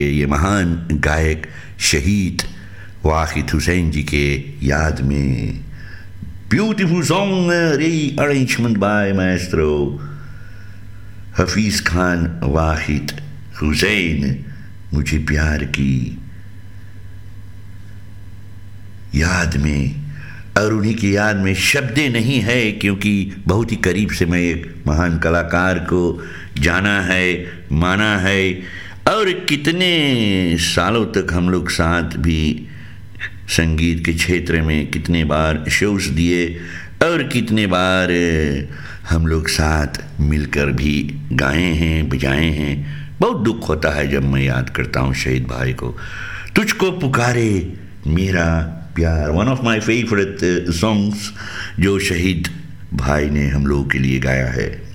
ये महान गायक शहीद वाहिद हुसैन जी के याद में beautiful song rearrangement bye Maestro Hafeez Khan वाहिद हुसैन। मुझे प्यार की याद में, और उन्हीं की याद में शब्द नहीं है, क्योंकि बहुत ही करीब से मैं एक महान कलाकार को जाना है, माना है, और कितने सालों तक हम लोग साथ भी संगीत के क्षेत्र में कितने बार शोज दिए और कितने बार हम लोग साथ मिलकर भी गाए हैं, बजाए हैं। बहुत दुख होता है जब मैं याद करता हूँ शहीद भाई को। तुझको पुकारे मेरा प्यार, one of my favourite songs जो शहीद भाई ने हम लोगों के लिए गाया है।